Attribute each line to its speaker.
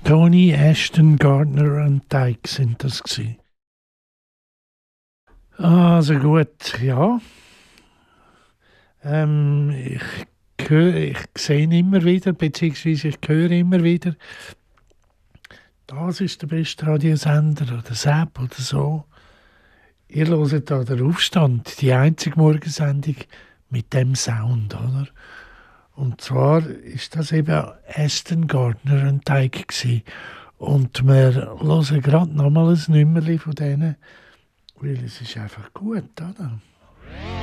Speaker 1: Tony Ashton Gardner und Dyke sind das gewesen. Also gut, ja. Ich sehe ihn immer wieder, beziehungsweise ich höre immer wieder, das ist der beste Radiosender oder Sepp oder so. Ihr hört da den Aufstand, die einzige Morgensendung mit dem Sound, oder? Und zwar ist das eben Aston Gardner und Teig gsi. Und wir hören gerade nochmal ein Nummerli von denen, weil es ist einfach gut, oder?